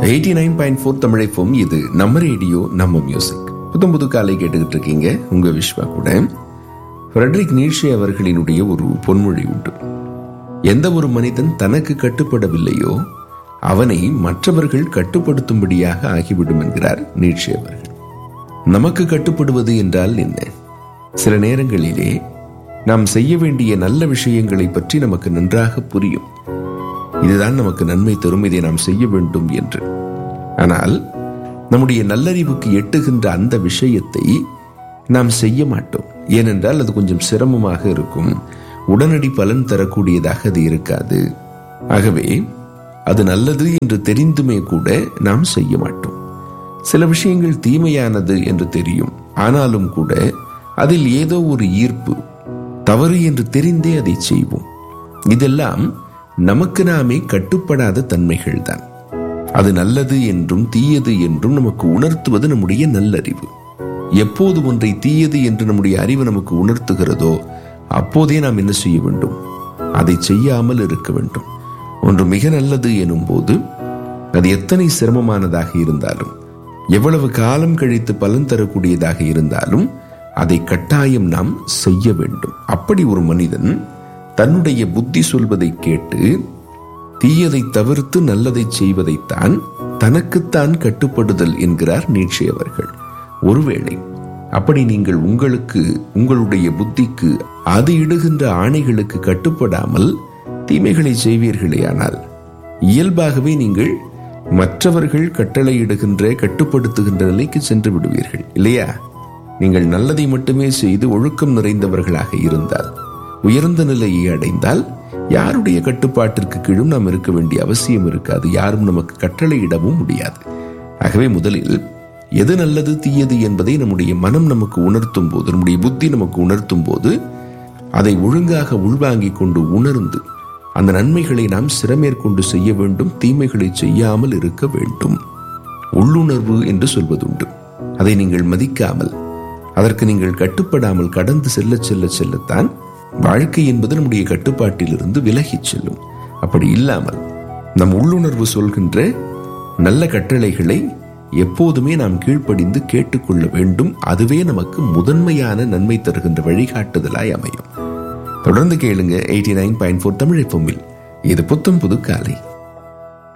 89.4 Tamil FM. இது நம்ம radio, நம்ம மியூசிக். புது காலை கேட்டுக்கிட்டு இருக்கீங்க. உங்க விஸ்வா கூட. ஃப்ரெட்ரிக் நீட்ஷே அவர்களினுடைய ஒரு பொன்மொழி உண்டு. எந்த ஒரு மனிதன் தனக்கு கட்டுப்படவில்லையோ அவனை மற்றவர்கள் கட்டுப்படுத்தும்படியாக ஆகிவிடும் என்கிறார் நீட்ஷே அவர்கள். நமக்கு கட்டுப்படுவது என்றால் என்ன? சில நேரங்களிலே நாம் செய்ய வேண்டிய நல்ல விஷயங்களை பற்றி நமக்கு நன்றாக புரியும். இதுதான் நமக்கு நன்மை தரும், இதை நாம் செய்ய வேண்டும் என்று. ஆனால் நம்முடைய நல்லறிவுக்கு எட்டுகின்ற அந்த விஷயத்தை நாம் செய்ய மாட்டோம். ஏனென்றால் அது கொஞ்சம் சிரமமாக இருக்கும், உடனடி பலன் தரக்கூடியதாக அது இருக்காது. ஆகவே அது நல்லது என்று தெரிந்துமே கூட நாம் செய்ய மாட்டோம். சில விஷயங்கள் தீமையானது என்று தெரியும், ஆனாலும் கூட அதில் ஏதோ ஒரு ஈர்ப்பு, தவறு என்று தெரிந்தே அதை செய்வோம். இதெல்லாம் நமக்கு நாமே கட்டுப்படாத தன்மைகள் தான். அது நல்லது என்றும் தீயது என்றும் நமக்கு உணர்த்துவது நம்முடைய நல்லறிவு. எப்போது ஒன்றை தீயது என்று நம்முடைய அறிவு நமக்கு உணர்த்துகிறதோ அப்போதே நாம் என்ன செய்ய வேண்டும்? அதை செய்யாமல் இருக்க வேண்டும். ஒன்று மிக நல்லது எனும் போது அது எத்தனை சிரமமானதாக இருந்தாலும், எவ்வளவு காலம் கழித்து பலன் தரக்கூடியதாக இருந்தாலும் அதை கட்டாயம் நாம் செய்ய வேண்டும். அப்படி ஒரு மனிதன் தன்னுடைய புத்தி சொல்வதை கேட்டு தீயதை தவிர்த்து நல்லதை செய்வதைத்தான் தனக்குத்தான் கட்டுப்படுதல் என்கிறார் நீட்ஷே அவர்கள். ஒருவேளை அப்படி நீங்கள் உங்களுடைய புத்திக்கு அது இடுகின்ற ஆணைகளுக்கு கட்டுப்படாமல் தீமைகளை செய்வீர்களே, ஆனால் இயல்பாகவே நீங்கள் மற்றவர்கள் கட்டளையிடுகின்ற கட்டுப்படுத்துகின்ற நிலைக்கு சென்று விடுவீர்கள் இல்லையா? நீங்கள் நல்லதை மட்டுமே செய்து ஒழுக்கம் நிறைந்தவர்களாக இருந்தால், உயர்ந்த நிலையை அடைந்தால், யாருடைய கட்டுப்பாட்டிற்கு கீழும் நாம் இருக்க வேண்டிய அவசியம் இருக்காது. யாரும் நமக்கு கட்டளையிடவும் முடியாது. ஆகவே முதலில் எது நல்லது தீயது என்பதை நம்முடைய மனம் நமக்கு உணர்த்தும் போது, நம்முடைய புத்தி நமக்கு உணர்த்தும் போது அதை ஒழுங்காக உள்வாங்கிக் கொண்டு உணர்ந்து அந்த நன்மைகளை நாம் சிறமேற்கொண்டு செய்ய வேண்டும், தீமைகளை செய்யாமல் இருக்க வேண்டும். உள்ளுணர்வு என்று சொல்வதுண்டு. அதை நீங்கள் மதிக்காமல், அதற்கு நீங்கள் கட்டுப்படாமல் கடந்து செல்லத்தான் வாழ்க்கை என்பது நம்முடைய கட்டுப்பாட்டிலிருந்து விலகிச் செல்லும். அப்படி இல்லாமல் நம் உள்ளுணர்வு சொல்கின்ற நல்ல கட்டளைகளை எப்போதுமே நாம் கீழ்ப்படிந்து கேட்டுக்கொள்ள வேண்டும். அதுவே நமக்கு முதன்மையான நன்மை தருகின்ற வழிகாட்டுதலாய் அமையும். தொடர்ந்து கேளுங்க 89.4 தமிழ் FM. இது புத்தம் புது காலை.